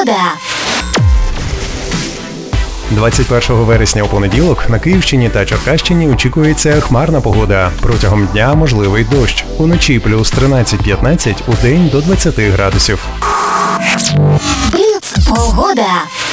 погода. 21 вересня у понеділок на Київщині та Черкащині очікується хмарна погода. Протягом дня можливий дощ. Уночі плюс 13-15, удень до 20 градусів. Бліц погода.